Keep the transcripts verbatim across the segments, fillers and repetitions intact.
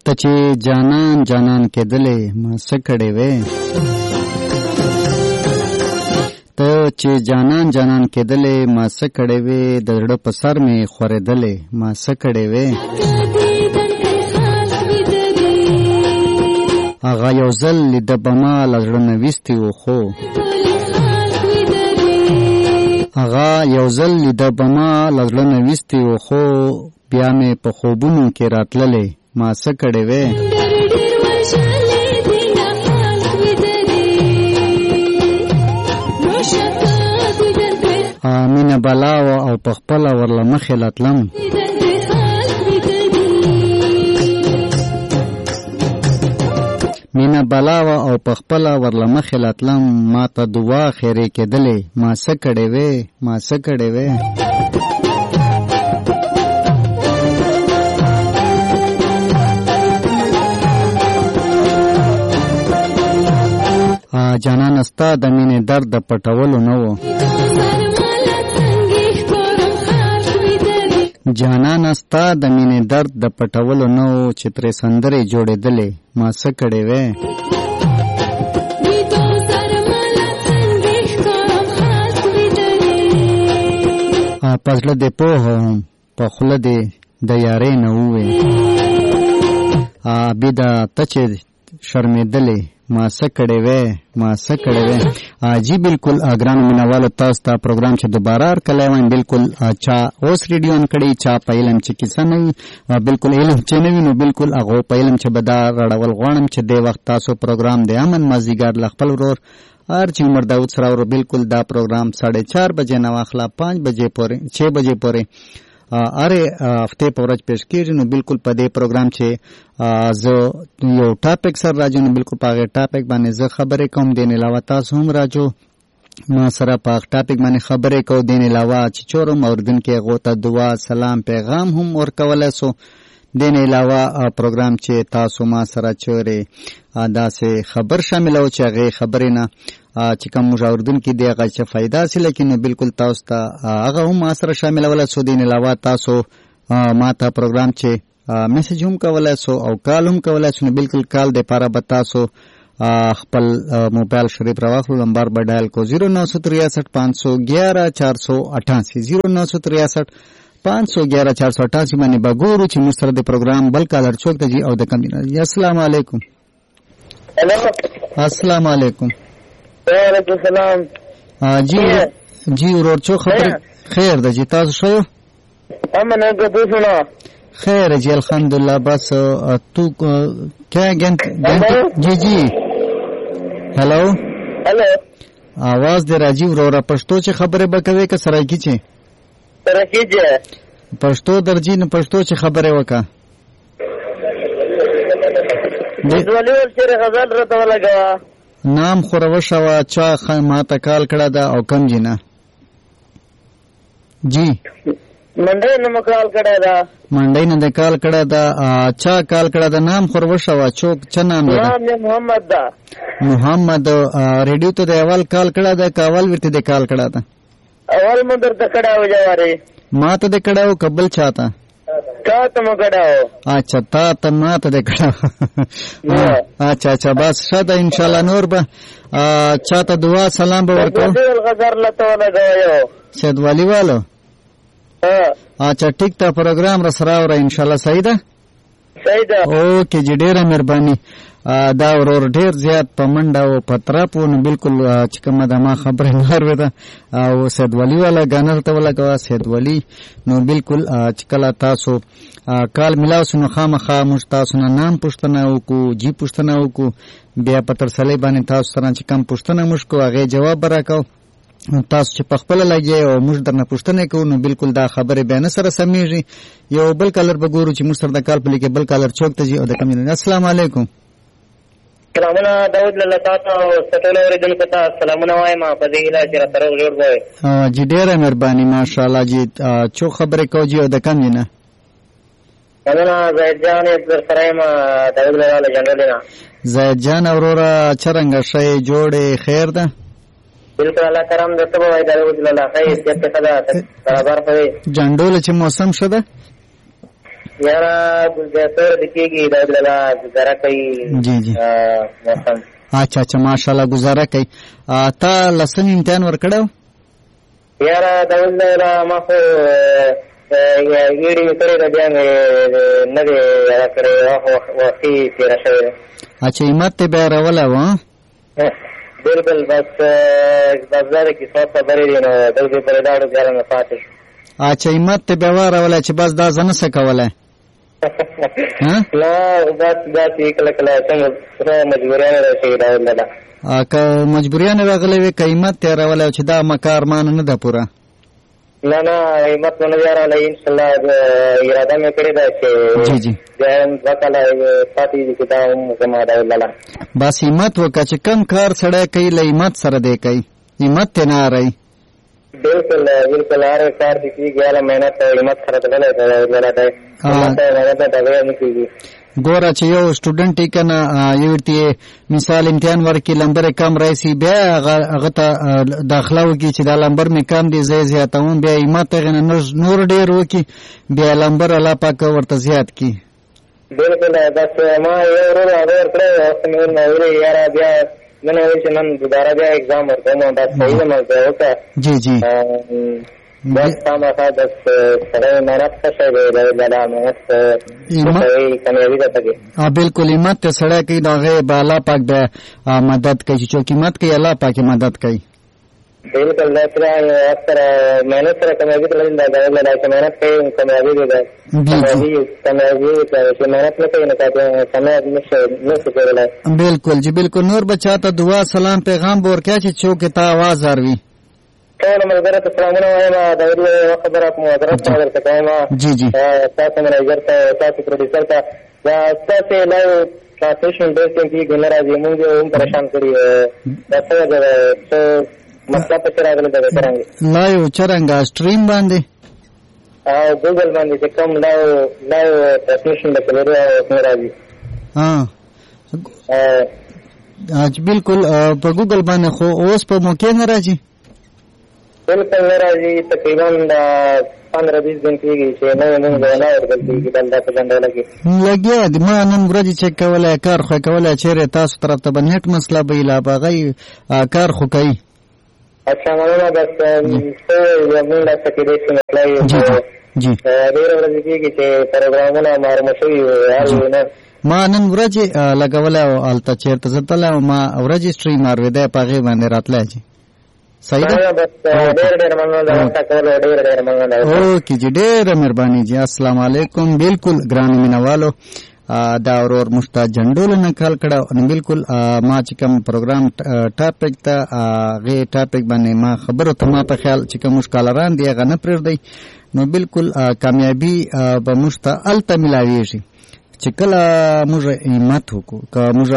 ته چې جانان جانان کېدلې ما څه کړې وې ته چې جانان جانان کېدلې ما څه کړې وې د زړه په سر مې خورېدلې ما څه کړې وې هغه یو ځل لیده به ما له زړه نه ویستې و خو هغه یو ځل لیده به ما له زړه نه ویستې و خو بیا مې په خوبونو کې راتللې ما څه کړې وې مینه بلا وه او په خپله ورله مخې لتلم مینه بلا وه او په خپله ورله مخې لتلم ما ته دعا خیرې کېدلې ما څه کړې وې ما څه کړې وې جانان ستا د مینې درد د پټولو نه و جانان ستا د مینې درد د پټولو نه و چې ترې سندرې جوړېدلې ما څه کړې وې په زړه دې پوهه وم په خوله دې د یارۍ نه ووې بېده ته چې شرمېدلې ما څه کړې وې ما څه کړې وې جی بالکل ګرانو مینوالو تاسو ته پروګرام چې دوباره ورکلی وایم بالکل چا اوس ریډیو ان کړی چا په علم چې کیسه نه وي بالکل علم چې نه وي نو بالکل هغه په علم چې به دا راړول غواړم چې دې وخت تاسو پروګرام د امن مازدیګر له خپل ورور هر چې عمر داود سره ورو بالکل دا پروګرام ساڑھے چار بجې نه واخله پانچ بجې پورې چھ بجې پورې اره هفته په ورځ پیش کیږي نو بالکل په دې پروګرام چې زه یو ټاپک سره راځم نو بالکل په هغه ټاپک باندې زه خبرې کوم دین علاوه تاسو هم راځو ما سره په هغه ټاپک باندې خبرې کوم دین علاوه چې چورم اوردن کې غوته دعا سلام پیغام هم ورکولای سو دین علاوه پروګرام چې تاسو ما سره چورې داسې خبر شامل او چې هغه خبرې نه چې کوم مجاوردون کې دی هغه چې فائدہ سي لیکن بالکل تاسو ته هغه هم ما سره شامل ولا سو دین علاوه تاسو ما ته پروګرام چې میسج هم کولای سو او کال هم کولای سو بالکل کال د پاره بتا سو خپل موبایل شریف راوخلو نمبر به ډایل کو زیرو نو سو تریاسٹھ پانچ سو گیارہ چار سو اٹھاسی زیرو نو سو تریاسٹھ پانچ سو گیارہ چار سو اٹھاسی باندې بګورو چې موږ سره د پروګرام بل کالر چوک ته جی او د کم جی السلام علیکم السلام علیکم وعلیکم السلام جی جی ورور چو خبر خیر ده جی تاسو شو امن هغه تو سنا خیر جی الحمدلله بس تو کیا گنت جی جی هلو هلو आवाज دې راځي ورور پښتو چې خبره وکوي که سرایکی چې سرایکی چې پښتو درځي نه پښتو چې خبره وکا دې ولې ورته غزل راته لګا نام خوروشوا چا ما ته کال کړه دا او کم جنا جی منډه نه کال کړه دا منډه نه کال کړه دا چا کال کړه دا نام خوروشوا چوک چ نام دا نام محمد دا محمد ریډیو ته د اول کال کړه دا کاول ورته د کال کړه دا اول مندر ته کړه وځواره ما ته د کړه او قبل چاته تا ته مګړاو اچھا تا ته ما ته د کړه اچھا اچھا بس شاده ان شاء الله نور به چاته دعا سلام به ورکو غزر لته لګایو سید والی والو اچھا ټیک ته پروګرام را سره اور ان شاء الله صحیح ده صحیح ده اوکے جی ډیره مهرباني دا ورور ډیر زیات په منډه او پتراپو نو بالکل چې کومه د ما خبره نار ودا او سید ولی والا غانر ته ولا کا سید ولی نو بالکل چې کله تاسو کال ملاو سن خامخا مستاسو نام پښتنه او کو جی پښتنه او کو بیا پتر سلی باندې تاسو سره چې کم پښتنه مشکو هغه جواب راکاو تاسو چې په خپل لګي او موږ درنه پښتنه کوو نو بالکل دا خبره بیان سره سمېږي یو بل کالر بګورو چې موږ سره د کال په لیکه بل کالر چوک ته جی او د کمینه السلام علیکم سلامونه داود لاله تاسو ستول اوریدل کتا سلامونه وایم په دې اله چې را سره جوړ وای جی ډیره مهرباني ماشاءالله جی چو خبره کو جی او د کمینه انا زید جان پر سرایم داود لاله جنرالنا زید جان اورورا چرنګ شې جوړې خیر ده بالکل الله کرام دته وای داود لاله خیر دې ته خدا برابر پوي جندول چې موسم شده یاره ګلزار د کېږي دا لا گزاره کوي. جی جی موسم. اچھا اچھا ماشاءالله گزاره کوي. تا لسم امتحان ورکړو؟ یاره دا ولله ما خو ویډیو کړی دا بیا مې نه دی یاره کړی وختي تېره شوې. اچھا همت ته بیا راولی و؟ بلکل بس بس دا د کیسو خبرې دي نو دلته پرې لاړو بیا مې پاتې شو. اچھا همت ته بیا وارولی چې بس دا زه نه څه کولی؟ نه بس داسې کله کله څنګه مجبوریانې راشي دا ولله. که مجبوریانې راغلی وې که همت ته یې راولی چې دا مکه ارمانه نه ده پوره؟ نه نه همت مې نه دی راغلی انشاءالله اراده مې کړې ده چې جی جی بیا هم دوه کاله پاتې دي چې دا هم زما دا ولله. بس همت وکړه چې کم کار سړی کوي له همت سره دی کوي، همت ته نه اړوي. بلکل بلکل هر کار چې کېږي هغه محنت او همت سره تللی دی ولله دی همت او محنت نه بغیر نه کېږي. ګوره چې یو سټوډنټ یې که نه یو ورته مثال امتحان ورکړي لمبر یې کم راشي بیا هغه ته داخله وکړي چې دا لمبر مې کم دی زه یې زیاتوم، بیا همت هغې نه نور ډېر وکړي بیا لمبر الله پاک ورته زیات کړي. بلکل بس ما یو ورور هغه ورکړی اوس مې ویلې یاره بیا نن ویل چې نن دوباره بیا اګزام ورکوم بس صحیح ده مې وکړه. جی جی بس خامخا بس سړی محنت ښه شی دی ولله محنت کوي کامیابي ده پکې. بلکل همت ته سړی کوي نو هغې به الله پاک بیا مدد کوي چې څوک همت کوي الله پاک مدد کوي. بلکل دا سره سره محنت سره کامیابي ته نه ده ولله چې محنت کوي کامیابي دی ده کامیابي کامیابي چې محنت نه کوي نو کامیاب نشي کېدلی. بلکل جی بلکل. نور به چاته دعا سلام پیغام به ورکړی چې څوک یې ته آواز اروي؟ ټول ملګرو ته سلامونه وایم. دا یوه خبره په معذرت سره درته کوم. جی جی تاسو منیجر ته تاسو پروډیوسر ته دا ستاسې لایو ټرانسلیشن ډېر ټیم کېږي نه راځي موږ هم پریشان کړي دا څه وجه ده څه مسله پسې راغلی ده څرنګې لایو څرنګه سټریم باندې او ګوګل باندې چې کوم لایو لایو ټرانسلیشن د کلري نه راځي. بلکل په ګوګل باندې خو اوس په موقع نه راځي. بلکل نه راځي تقریبا دا پندرہ بیس دن کېږي چې نوې مونږ نه ورکړل کېږي دلته په ډنډوله کې لګیا دي. ما نن ورځې چک کولی کار خو کولی چېرې تاسو طرف ته به نیټ مسله به لا به هغه کار خو کوي. اچھا مننه بس څه زموږ داسې کېدای شي مسله جی ډېره ورځې کېږي چې پروګرامونه معلومه شوي وي نه ما نن ورځې لګولی او هلته چېرته زه تللی او ما ورځې سټریم اورېدی په هغې باندې راتلی چې صحیح ده. اوکې جی ډېره مهرباني جی السلام علیکم. بلکل ګرانو مینهوالو دا ورور مشتاق جنډولو نه کال کړه نو بلکل ما چې کوم پروګرام ټاپک ته هغې ټاپک باندې ما خبرو ته ما په خیال چې کوم موږ کالران دي هغه نه پرېږدئ نو بلکل کامیابي به موږ ته هلته میلاویږي چې کله موږ همت وکړو که موږ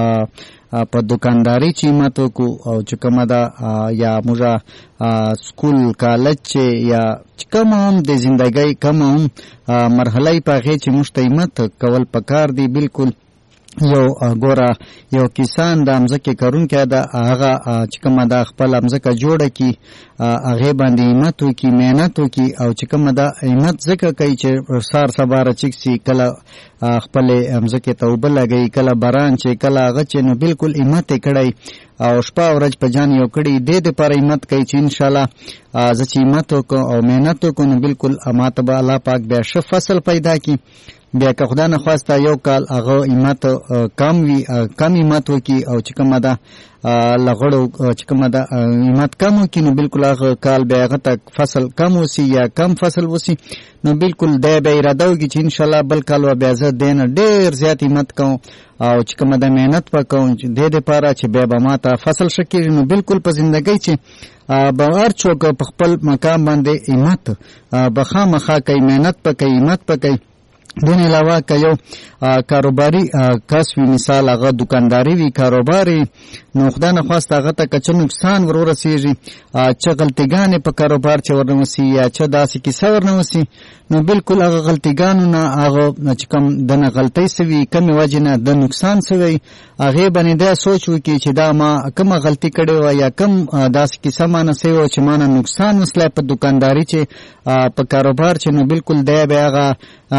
په دکانداري چې همت وکړو او چې کومه ده یا موږ سکول کالج چې یا چې کومه هم د زندګۍ کومه هم مرحله یې په هغې چې موږ ته همت کول پکار دي. بلکل یو ګوره یو کسان د مځکې کارونکی ده هغه چې کومه ده خپله مځکه جوړه کړي هغې باندې همت وکړي محنت وکړي او چې کومه ده همت ځکه کوي چې سهار سبا راچک سي کله خپلې مځکې ته اوبه لګوي کله باران چې کله هغه چې نو بلکل همت یې کړی او شپه ورځ په جان یو کړي دې دپاره همت کوي چې انشاءالله زه چې همت وکړم او محنت وکړم نو بلکل ما ته به الله پاک بیا ښه فصل پیدا کړي. بیا که خدا نخواسته یو کال هغه همت کم وي کم همت وکړي او چې کومه ده له غړو چې کومه ده همت کم وکړي نو بلکل هغه کال بیا هغه ته فصل کم وسي یا کم فصل وسي نو بلکل دی بیا اراده وکړي چې انشاءالله بل کال به بیا زه دی نه ډېر زیات همت کوم او چې کومه ده محنت به کوم دې دپاره چې بیا به ما ته فصل ښه کېږي نو بلکل په زندګۍ چې به هر څوک په خپل مقام باندې همت به خامخا کوي محنت به کوي همت به کوي. دین علاوه که یو کاروباري کس وي مثال هغه دکانداري وي کاروبار نو خدای نخواست هغه ته که څه نقصان ور ورسېږي څه غلطیګانې په کاروبار چې ورنوسي یا څه داسې کیسه ورنوسي نو بلکل هغه غلطیګانو نه هغه چې کوم دنه غلطۍ سوي کمې وجې نه د نقصان سوی هغې باندې دا سوچ وکړي چې دا ما کومه غلطي کړې وه یا کم داسې کیسه مانه سوی وه چې مانه نقصان وسلی په دکانداري چې په کاروبار چې نو بلکل دی بیا هغه چې کوم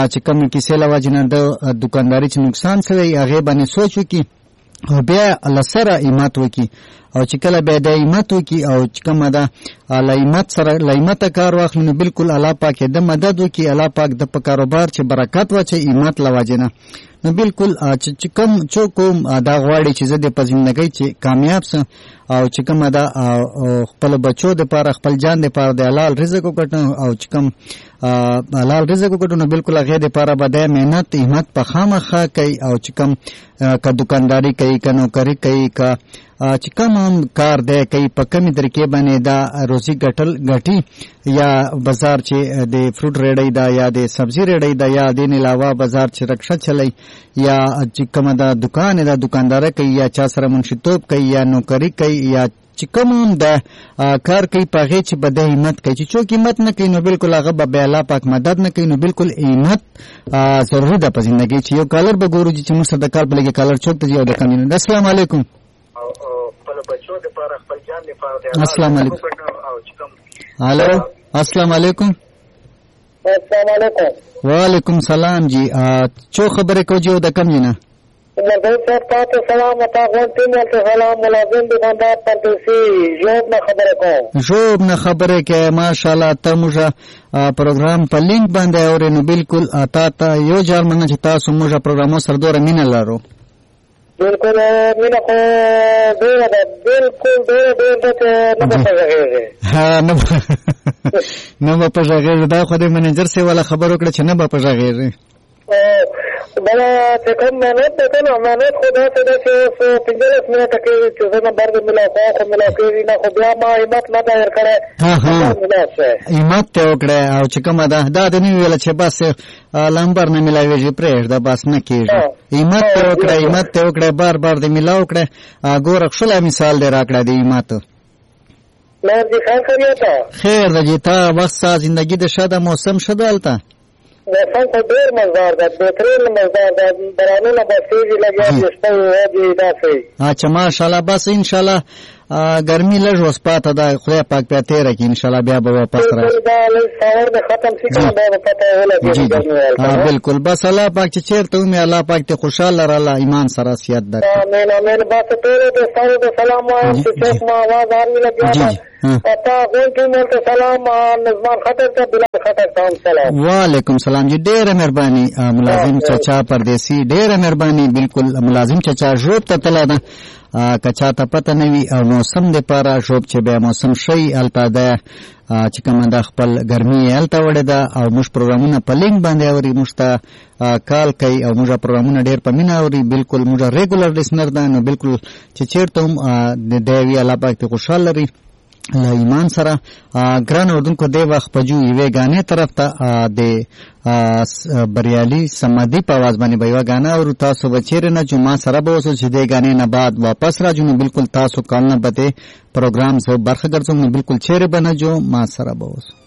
کوم کیسې له وجې نه د دکانداري چې نقصان شوی هغې باندې سوچ وکړي او بیا له سره ایمت وکړي او چې کله بیا د ایمت وکړي او چې کومه ده له ایمت سره له ایمته کار واخلي نو بالکل الله پاک یې د مدد وکړي الله پاک د په کاروبار چې برکت واچوي ایمت له وجې نه نو بالکل چې کوم څوک دا غواړي چې زه د په زندګۍ چې کامیاب سم او چې کومه ده خپل بچو دپاره خپل جان دپاره د حلال رزق وګټو او چې کوم حلال رزق وګټو نو بالکل هغې دپاره به دی محنت همت په خامخا کوي او چې کوم که دکانداري کوي که نوکري کوي که چې کوم هم کار دی کوي په کمې طریقې باندې دا روزي ګټل ګټي یا بازار چې د فروټ ریډۍ ده یا د سبزي ریډۍ ده یا دین علاوه بازار چې رکشه چلی یا چې کومه ده دکان ده دکانداره کوي یا چا سره منشتوب کوي یا نوکري کوي یا چې کوم هم د کار کوي په هغې چې به د همت کوي چې څوک همت نه کوي نو بالکل هغه به بیا الله پاک مدد نه کوي نو بالکل همت ضروري ده په زندګۍ چې یو کالر به ګورو چې موږ سره د کال په لګې کالر څوک ته ځي او د کمینو السلام علیکم السلام علیکم هلو السلام علیکم السلام علیکم وعلیکم سلام جی چو خبرې کو جو د کم جنه مردود صاحب تاسو سلام تا غونټین ته سلام ملازم دکاندار پردوسی جوب نه خبره کوم جوب نه خبره کې ماشاءالله ته موږ پروګرام په لینک باندې اورې نو بالکل اتا ته یو جار مننه چې تاسو موږ پروګرامو سره دوره مینه لرو بالکل مینه خو ډېره ده بالکل ډېره ډېره ده نه به پږغېږي ها نه نه به پږغېږي دا خو د منیجر صاحب والا خبر وکړه چې نه به پږغېږي بله چې کوم محنت دی که نه محنت خو داسې ده چې اوس پنځلس منټه کېږي چې زه نمبر دې ملاو خوا خو ملاو کېږي نه خو بیا ما همت نه ده ورکړی همت ته وکړی او چې کومه ده دا د نه ویله چې بس لمبر نه ملاوېږي پرېږده بس نه کېږي همت ته وکړی همت ته وکړی بار بار دې ملاو کړی ګوره ښکلی مثال دې را کړی د همت خیر ده جي تا وخت سا زندګي د ښه ده موسم ښه ده هلته موسم خو ډېر مزدار ده بهترین مزدار ده بارانونه به سېږي لګیا دي شپه وږي داسې اچھا ماشاءالله بس انشاءالله ګرمي لږ اوس پاته ده خدای پاک بیا تېره کړي انشاءالله بیا به واپس راشي دا لږ ساور مې ختم شي که نه بیا به پته ولګېږي بالکل بس الله پاک چې چېرته ومې الله پاک دې خوشحاله راله ایمان سره صحت درکړي امین امین بس ټولو دوستانو ته سلام وایم چې څوک ما اواز هر مې لګیا ده تا غونټې مول ته سلام نظمان خطر ته بلال خطر ته هم سلام وعلیکم سلام جی ډېره مهرباني ملازم چچا پردیسي ډېره مهرباني بالکل ملازم چچا ژوب ته تله ده که چاته پته نه وي او موسم دپاره ژوب چې بیا موسم ښی هلته ده چې کومه ده خپل ګرمي یې هلته وړې ده او موږ پروګرامونه په لینک باندې اوري موږ ته کال کوي او موږ پروګرامونه ډېر په مینه اوري بالکل موږ ریګولر لیسنر ده نو بالکل چې چېرته هم دی وي الله پاک ته خوشحال لري له ایمان سره ګران اردونکو دی وخت په جو یوې ګانې طرف ته د بریالي سمدي په اواز باندې به یوه ګانه اورو تاسو به چیرې نه جو ما سره به اوسو چې دې ګانې نه بعد واپس راځو نو بالکل تاسو کال نه به دې پروګرام زه برخه ګرځوم نو بالکل چیرې به نه جو ما سره به اوسو